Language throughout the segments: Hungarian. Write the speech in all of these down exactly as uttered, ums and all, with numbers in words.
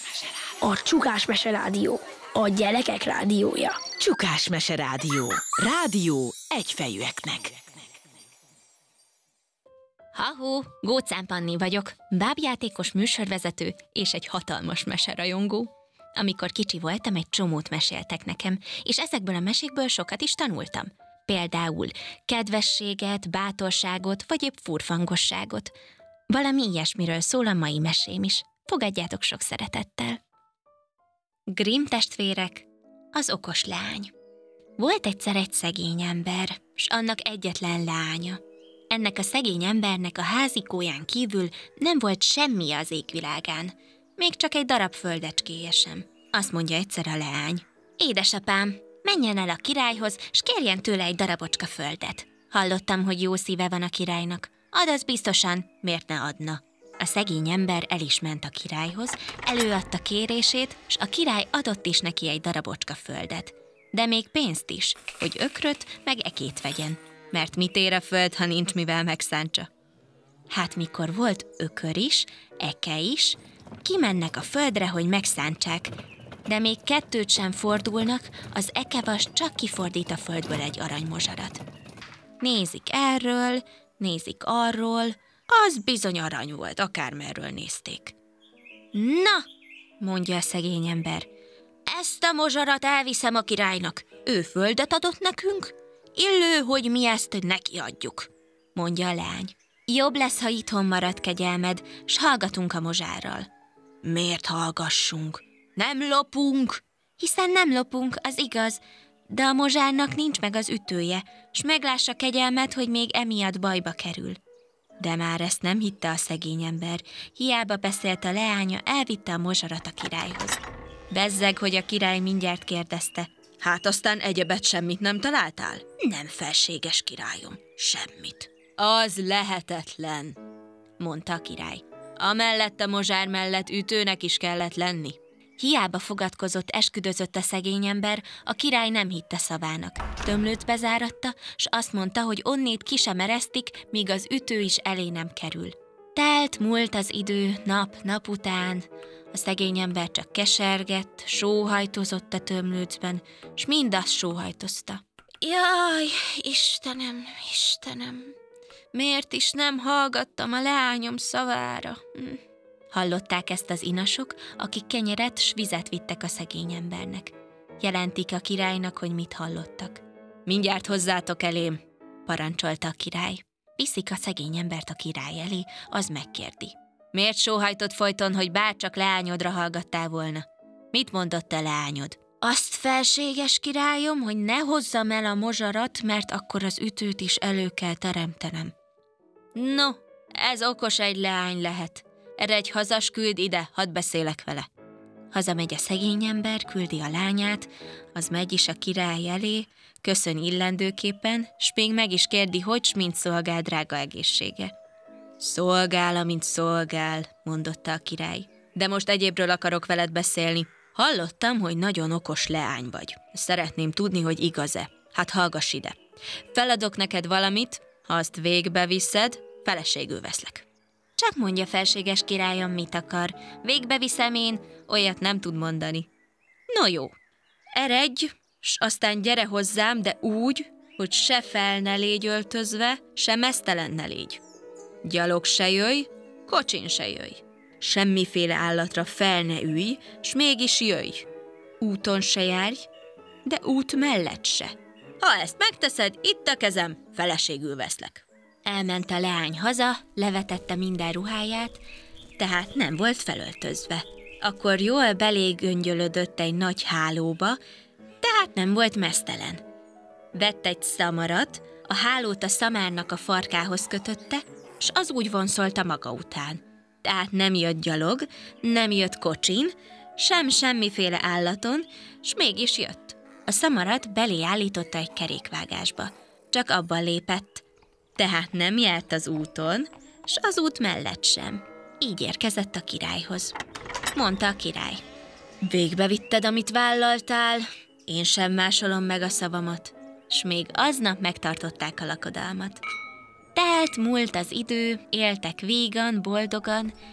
A Csukás Mese Rádió, a gyerekek rádiója. Csukás Mese Rádió. Rádió egyfejűeknek. Ha-hó, Gócán Panni vagyok, bábjátékos műsorvezető és egy hatalmas meserajongó. Amikor kicsi voltam, egy csomót meséltek nekem, és ezekből a mesékből sokat is tanultam. Például kedvességet, bátorságot, vagy épp furfangosságot. Valami ilyesmiről szól a mai mesém is. Fogadjátok sok szeretettel. Grimm testvérek, az okos lány. Volt egyszer egy szegény ember, s annak egyetlen lánya. Ennek a szegény embernek a házikóján kívül nem volt semmi az égvilágán, még csak egy darab földecskéje sem. Azt mondja egyszer a leány: édesapám, menjen el a királyhoz, s kérjen tőle egy darabocska földet. Hallottam, hogy jó szíve van a királynak. Ad az biztosan, miért ne adna? A szegény ember el is ment a királyhoz, előadta kérését, s a király adott is neki egy darabocska földet. De még pénzt is, hogy ökröt meg ekét vegyen. Mert mit ér a föld, ha nincs mivel megszántsa? Hát mikor volt ökör is, eke is, kimennek a földre, hogy megszántsák, de még kettőt sem fordulnak, az ekevas csak kifordít a földből egy aranymozsarat. Nézik erről, nézik arról, az bizony arany volt, akármerről nézték. Na, mondja a szegény ember, ezt a mozsarat elviszem a királynak, ő földet adott nekünk, illő, hogy mi ezt neki adjuk, mondja a lány. Jobb lesz, ha itthon marad kegyelmed, s hallgatunk a mozsárral. Miért hallgassunk? Nem lopunk. Hiszen nem lopunk, az igaz, de a mozsárnak nincs meg az ütője, s meglássa kegyelmet, hogy még emiatt bajba kerül. De már ezt nem hitte a szegény ember, hiába beszélt a leánya, elvitte a mozsarat a királyhoz. Bezzeg, hogy a király mindjárt kérdezte: hát aztán egyebet semmit nem találtál? Nem, felséges királyom, semmit. Az lehetetlen, mondta a király. Amellett a mozsár mellett ütőnek is kellett lenni. Hiába fogadkozott, esküdözött a szegény ember, a király nem hitte szavának. Tömlőt bezáratta, s azt mondta, hogy onnét ki sem eresztik, míg az ütő is elé nem kerül. Telt, múlt az idő, nap, nap után. A szegény ember csak kesergett, sóhajtozott a tömlőcben, s mindazt sóhajtozta. Jaj, Istenem, Istenem, miért is nem hallgattam a leányom szavára? Hm. Hallották ezt az inasok, akik kenyeret s vizet vittek a szegény embernek. Jelentik a királynak, hogy mit hallottak. Mindjárt hozzátok elém, parancsolta a király. Viszik a szegény embert a király elé, az megkérdi. Miért sóhajtott folyton, hogy bárcsak leányodra hallgattál volna? Mit mondott a leányod? Azt, felséges királyom, hogy ne hozzam el a mozsarat, mert akkor az ütőt is elő kell teremtenem. No, ez okos egy leány lehet. Erre egy hazas küld ide, hadd beszélek vele. Hazamegy a szegény ember, küldi a lányát, az megy is a király elé, köszön illendőképpen, s még meg is kérdi, hogy s mint szolgál drága egészsége. Szolgál, amint szolgál, mondotta a király. De most egyébről akarok veled beszélni. Hallottam, hogy nagyon okos leány vagy. Szeretném tudni, hogy igaz-e. Hát hallgass ide. Feladok neked valamit, ha azt végbe viszed, feleségül veszlek. Csak mondja, felséges királyom, mit akar. Végbe viszem én, olyat nem tud mondani. No jó, eredj, s aztán gyere hozzám, de úgy, hogy se fel ne légy öltözve, se meztelen ne légy. Gyalog se jöjj, kocsin se jöjj. Semmiféle állatra fel ne ülj, s mégis jöjj. Úton se járj, de út mellett se. Ha ezt megteszed, itt a kezem, feleségül veszlek. Elment a leány haza, levetette minden ruháját, tehát nem volt felöltözve. Akkor jól belégöngyölödött egy nagy hálóba, tehát nem volt meztelen. Vett egy szamarat, a hálót a szamárnak a farkához kötötte, s az úgy vonszolta maga után. Tehát nem jött gyalog, nem jött kocsin, sem semmiféle állaton, s mégis jött. A szamarat belé állította egy kerékvágásba, csak abban lépett. Tehát nem járt az úton, s az út mellett sem. Így érkezett a királyhoz. Mondta a király: végbe vitted, amit vállaltál, én sem másolom meg a szavamat. S még aznap megtartották a lakodalmat. Telt, múlt az idő, éltek vígan, boldogan,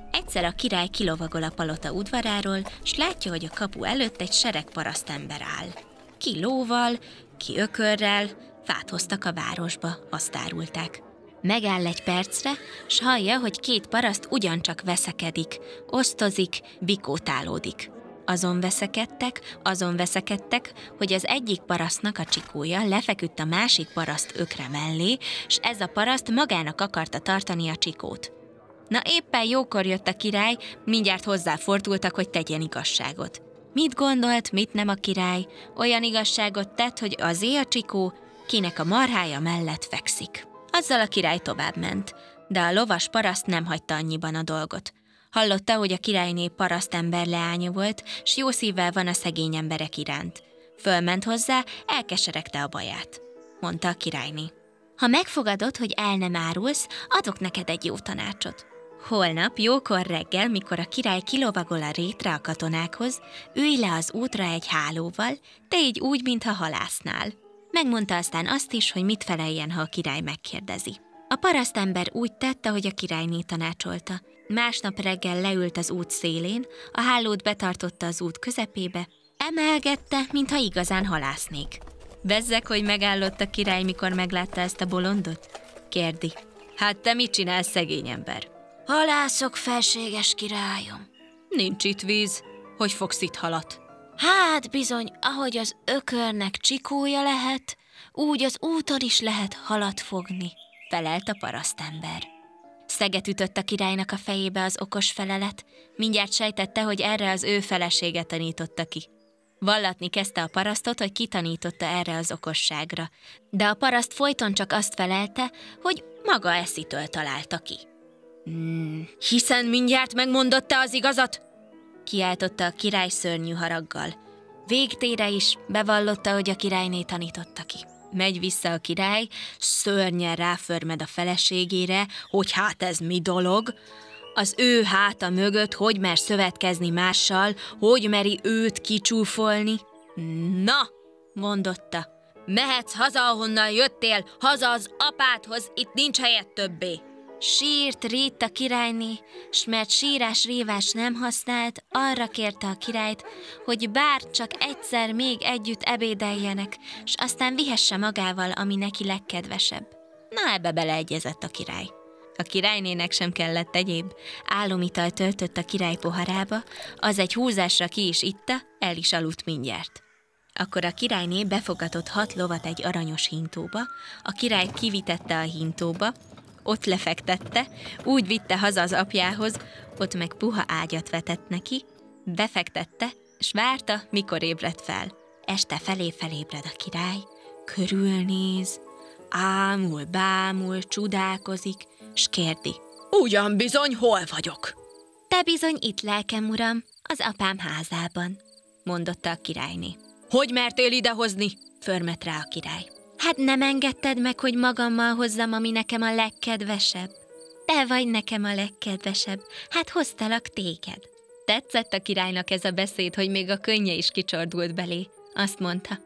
Egyszer a király kilovagol a palota udvaráról, s látja, hogy a kapu előtt egy sereg parasztember áll. Ki lóval, ki ökörrel, fát hoztak a városba, azt árulták. Megáll egy percre, s hallja, hogy két paraszt ugyancsak veszekedik, osztozik, bikótálódik. Azon veszekedtek, azon veszekedtek, hogy az egyik parasztnak a csikója lefeküdt a másik paraszt ökre mellé, s ez a paraszt magának akarta tartani a csikót. Na éppen jókor jött a király, mindjárt hozzáfordultak, hogy tegyen igazságot. Mit gondolt, mit nem a király? Olyan igazságot tett, hogy azé a csikó, kinek a marhája mellett fekszik. Azzal a király továbbment, de a lovas paraszt nem hagyta annyiban a dolgot. Hallotta, hogy a királyné parasztember leánya volt, s jó szívvel van a szegény emberek iránt. Fölment hozzá, elkeseregte a baját. Mondta a királyné. Ha megfogadod, hogy el nem árulsz, adok neked egy jó tanácsot. Holnap, jókor reggel, mikor a király kilovagol a rétre a katonákhoz, ülj le az útra egy hálóval, tégy úgy, mintha halásznál. Megmondta aztán azt is, hogy mit feleljen, ha a király megkérdezi. A parasztember úgy tett, ahogy a királyné tanácsolta. Másnap reggel leült az út szélén, a hálót betartotta az út közepébe, emelgette, mintha igazán halásznék. Bezzeg, hogy megállott a király, mikor meglátta ezt a bolondot? Kérdi. Hát te mit csinálsz, szegény ember? Halászok, felséges királyom. Nincs itt víz. Hogy fogsz itt halat? Hát bizony, ahogy az ökörnek csikója lehet, úgy az úton is lehet halat fogni, felelt a parasztember. Szeget ütött a királynak a fejébe az okos felelet, mindjárt sejtette, hogy erre az ő felesége tanította ki. Vallatni kezdte a parasztot, hogy kitanította erre az okosságra, de a paraszt folyton csak azt felelte, hogy maga eszitől találta ki. Hmm, hiszen mindjárt megmondotta az igazat? Kiáltotta a király szörnyű haraggal. Végtére is bevallotta, hogy a királyné tanította ki. Megy vissza a király, szörnyen ráförmed a feleségére, hogy hát ez mi dolog, az ő háta mögött hogy mer szövetkezni mással, hogy meri őt kicsúfolni. Na, mondotta, mehetsz haza, ahonnan jöttél, haza az apádhoz, itt nincs helyed többé. Sírt, ritt a királyné, s mert sírás-rívás nem használt, arra kérte a királyt, hogy bár csak egyszer még együtt ebédeljenek, s aztán vihesse magával, ami neki legkedvesebb. Na, ebbe beleegyezett a király. A királynének sem kellett egyéb. Álomital töltött a király poharába, az egy húzásra ki is itta, el is aludt mindjárt. Akkor a királyné befogatott hat lovat egy aranyos hintóba, a király kivitette a hintóba, ott lefektette, úgy vitte haza az apjához, ott meg puha ágyat vetett neki, befektette, s várta, mikor ébredt fel. Este felé felébred a király, körülnéz, ámul, bámul, csodálkozik, s kérdi. Ugyan bizony, hol vagyok? Te bizony itt, lelkem uram, az apám házában, mondotta a királyné. Hogy mertél idehozni? Förmet rá a király. Hát nem engedted meg, hogy magammal hozzam, ami nekem a legkedvesebb. Te vagy nekem a legkedvesebb, hát hoztalak téged. Tetszett a királynak ez a beszéd, hogy még a könnye is kicsordult belé. Azt mondta.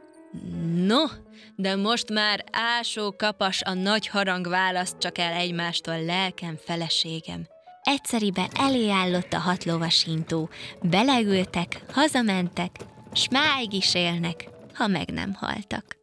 No, de most már ásó kapas a nagy harang választ csak el egymástól, lelkem, feleségem. Egyszeriben elé állott a hat lovas hintó, beleültek, hazamentek, s máig is élnek, ha meg nem haltak.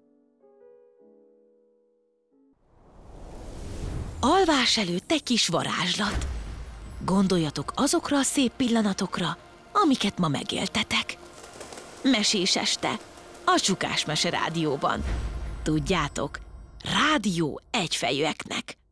Alvás előtt egy kis varázslat. Gondoljatok azokra a szép pillanatokra, amiket ma megéltetek. Mesés este, a Csukás Mese Rádióban. Tudjátok, rádió egyfejűeknek.